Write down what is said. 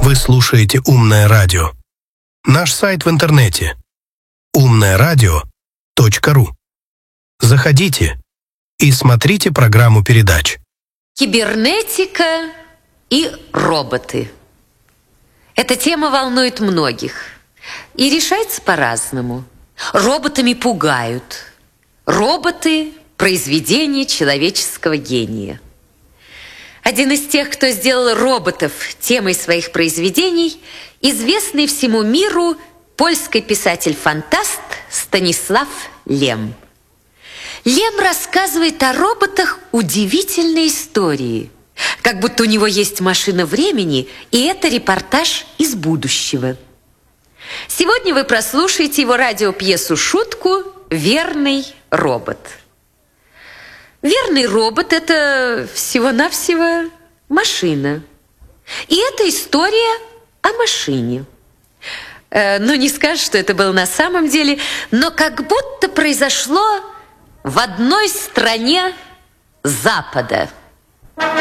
Вы слушаете «Умное радио». Наш сайт в интернете умное-радио.ру. Заходите и смотрите программу передач. Кибернетика и роботы. Эта тема волнует многих и решается по-разному. Роботами пугают. Роботы – произведение человеческого гения. Один из тех, кто сделал роботов темой своих произведений, известный всему миру польский писатель-фантаст Станислав Лем. Лем рассказывает о роботах удивительные истории, как будто у него есть машина времени, и это репортаж из будущего. Сегодня вы прослушаете его радиопьесу-шутку «Верный робот». Верный робот – это всего-навсего машина. И это история о машине. Ну, не скажешь, что это было на самом деле, но как будто произошло в одной стране Запада.